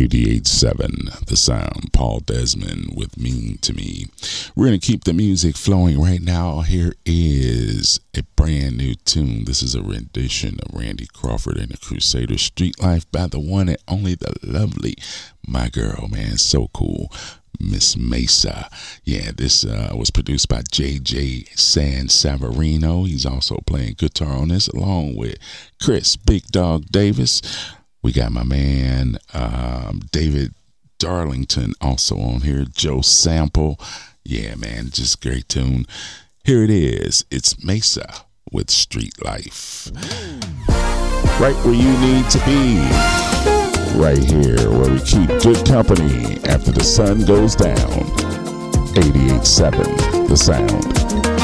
88.7 The Sound. Paul Desmond with Mean to Me. We're going to keep the music flowing right now. Here is a brand new tune. This is a rendition of Randy Crawford and the Crusaders, Street Life, by the one and only the lovely, my girl, man, so cool, Miss Mesa. Yeah, this was produced by J.J. San Savarino. He's also playing guitar on this along with Chris Big Dog Davis. We got my man David Darlington also on here. Joe Sample. Yeah, man, just great tune. Here it is. It's Mesa with Street Life. Right where you need to be. Right here where we keep good company after the sun goes down. 88.7 The Sound.